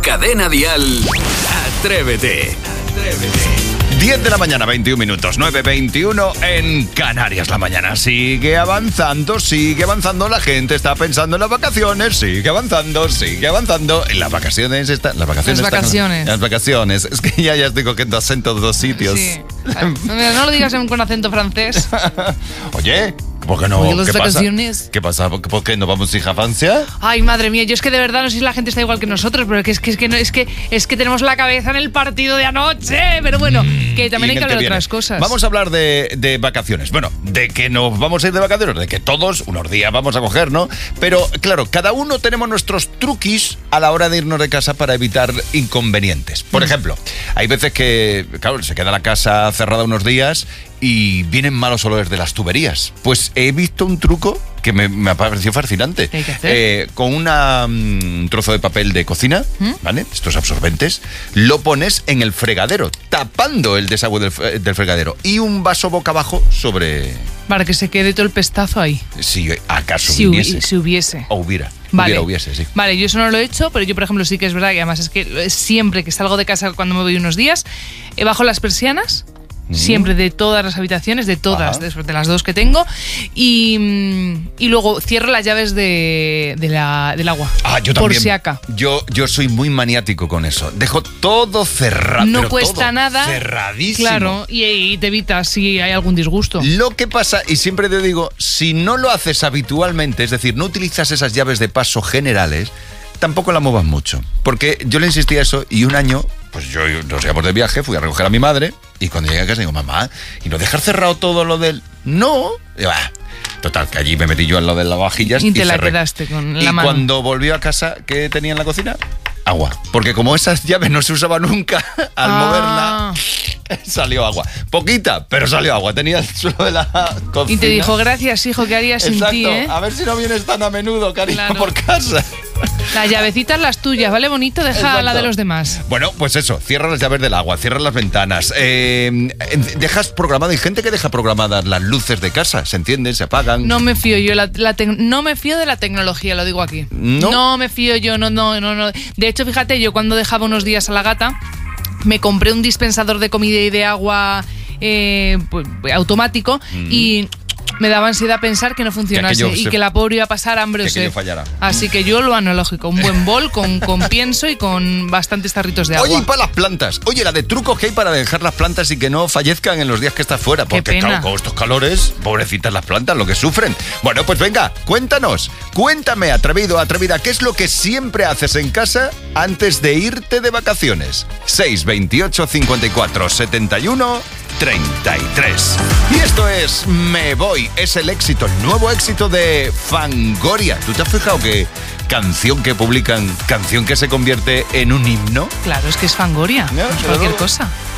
Cadena Dial, Atrévete. 10 de la mañana, 21 minutos, 9:21 en Canarias. La mañana sigue avanzando. La gente está pensando en las vacaciones, sigue avanzando. En las vacaciones están. Las vacaciones. Es que ya estoy cogiendo acento de dos sitios. Sí. No lo digas con acento francés. Oye, ¿por qué no? Las ¿Qué vacaciones. pasa? ¿Qué pasa? ¿Por qué no vamos a ir a Francia? Ay, madre mía, yo es que de verdad no sé si la gente está igual que nosotros, pero es que tenemos la cabeza en el partido de anoche. Pero bueno, que también hay que hablar de otras cosas. Vamos a hablar de vacaciones. Bueno, de que nos vamos a ir de vacaciones, de que todos unos días vamos a coger, ¿no? Pero claro, cada uno tenemos nuestros truquis a la hora de irnos de casa para evitar inconvenientes. Por ejemplo, hay veces que, claro, se queda la casa cerrada unos días y vienen malos olores de las tuberías. Pues he visto un truco que me ha parecido fascinante. ¿Qué hay que hacer? Con un trozo de papel de cocina, ¿vale? Estos absorbentes, lo pones en el fregadero, tapando el desagüe del fregadero, y un vaso boca abajo sobre... Para que se quede todo el pestazo ahí. Si acaso Si viniese. hubiese. O hubiera. Vale. Hubiese, sí. Vale, yo eso no lo he hecho, pero yo, por ejemplo, sí que es verdad que además es que siempre que salgo de casa cuando me voy unos días, bajo las persianas. Siempre, de todas las habitaciones, de todas, de las dos que tengo, y luego cierro las llaves del agua. Yo también. Por si acá. Yo soy muy maniático con eso. Dejo todo cerrado. No pero cuesta todo nada. Cerradísimo. Claro, y te evitas si hay algún disgusto. Lo que pasa, y siempre te digo, si no lo haces habitualmente, es decir, no utilizas esas llaves de paso generales, tampoco la muevas mucho. Porque yo le insistí a eso y un año, pues nos íbamos de viaje, fui a recoger a mi madre y cuando llegué a casa digo, mamá, ¿y no dejar cerrado todo lo del...? No. Y total, que allí me metí yo en lo de las vajillas y te la cerré. Quedaste con la mano. Y cuando volví a casa, ¿qué tenía en la cocina? Agua. Porque como esas llaves no se usaban nunca, al moverla salió agua. Poquita, pero salió agua. Tenía el suelo de la cocina. Y te dijo, gracias, hijo, ¿qué harías sin ti, A ver si no vienes tan a menudo, cariño, por casa. Las llavecitas las tuyas, ¿vale? Bonito, deja la de los demás. Bueno, pues eso, cierra las llaves del agua, cierra las ventanas. Dejas programado, hay gente que deja programadas las luces de casa, se encienden, se apagan. No me fío yo, no me fío de la tecnología, lo digo aquí. No me fío yo, no. De hecho, fíjate, yo cuando dejaba unos días a la gata, me compré un dispensador de comida y de agua automático y... me daba ansiedad pensar que no funcionase y que la pobre iba a pasar hambre o sed. Así que yo lo analógico, un buen bol con pienso y con bastantes tarritos de agua. Oye, y para las plantas. Oye, la de trucos que hay para dejar las plantas y que no fallezcan en los días que estás fuera. Porque claro, con estos calores, pobrecitas las plantas, lo que sufren. Bueno, pues venga, cuéntame, atrevido, atrevida, ¿qué es lo que siempre haces en casa antes de irte de vacaciones? 628 54 71 33. Y esto es Me Voy, es el nuevo éxito de Fangoria. ¿Tú te has fijado que canción que publican, canción que se convierte en un himno? Claro, es que es Fangoria, no es cualquier cosa.